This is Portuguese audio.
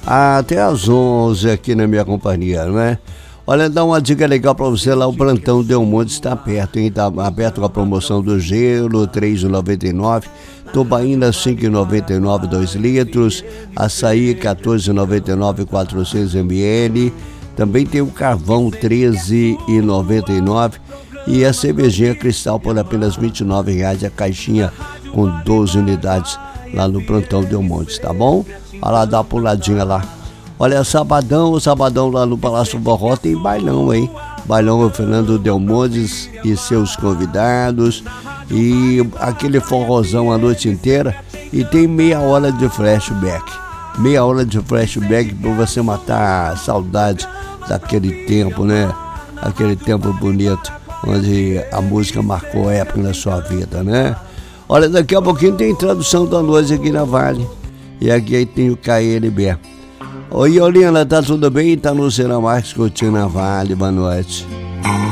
até às 11 aqui na minha companhia, não é? Olha, dá uma dica legal para você lá, o Plantão Delmonte está perto, hein? Está aberto com a promoção do gelo, R$ 3,99, tubaína R$ 5,99, 2 litros, açaí R$ 14,99, 400 ml, também tem o carvão R$ 13,99 e a cervejinha Cristal por apenas R$ 29,00, a caixinha com 12 unidades lá no Plantão Delmonte, tá bom? Olha lá, dá uma puladinha lá. Olha, sabadão lá no Palácio Forró tem bailão, hein? Bailão com o Fernando Delmonte e seus convidados. E aquele forrozão a noite inteira. E tem meia hora de flashback. Meia hora de flashback pra você matar a saudade daquele tempo, né? Aquele tempo bonito, onde a música marcou a época na sua vida, né? Olha, daqui a pouquinho tem tradução da noite aqui na Vale. E aqui tem o KLB. Oi, Olina, tá tudo bem? Tá no Luciana Marques curtindo a Vale, boa noite.